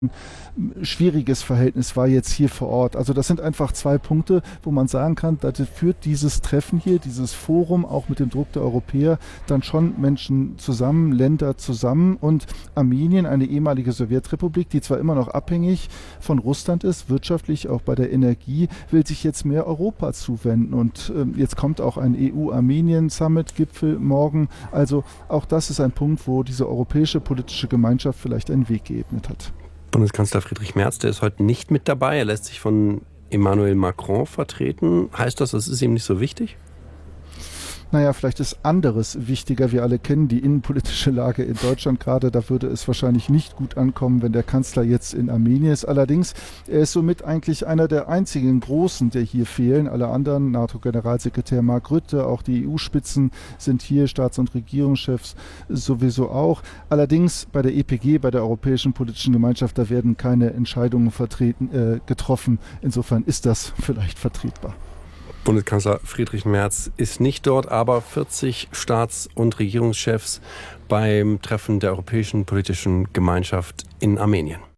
schwieriges Verhältnis war jetzt hier vor Ort. Also das sind einfach zwei Punkte, wo man sagen kann, da führt dieses Treffen hier, dieses Forum auch mit dem Druck der Europäer dann schon Menschen zusammen, Länder zusammen, und Armenien, eine ehemalige Sowjetrepublik, die zwar immer noch abhängig von Russland ist, wirtschaftlich auch bei der Energie, will sich jetzt mehr Europa zuwenden, und jetzt kommt auch ein EU-Armenien-Summit-Gipfel morgen. Also auch das ist ein Punkt, wo diese europäische politische Gemeinschaft vielleicht einen Weg geebnet hat. Bundeskanzler Friedrich Merz, der ist heute nicht mit dabei. Er lässt sich von Emmanuel Macron vertreten. Heißt das ist ihm nicht so wichtig? Naja, vielleicht ist anderes wichtiger. Wir alle kennen die innenpolitische Lage in Deutschland gerade. Da würde es wahrscheinlich nicht gut ankommen, wenn der Kanzler jetzt in Armenien ist. Allerdings, er ist somit eigentlich einer der einzigen Großen, der hier fehlen. Alle anderen, NATO-Generalsekretär Mark Rutte, auch die EU-Spitzen sind hier, Staats- und Regierungschefs sowieso auch. Allerdings bei der EPG, bei der Europäischen Politischen Gemeinschaft, da werden keine Entscheidungen getroffen. Insofern ist das vielleicht vertretbar. Bundeskanzler Friedrich Merz ist nicht dort, aber 40 Staats- und Regierungschefs beim Treffen der Europäischen Politischen Gemeinschaft in Armenien.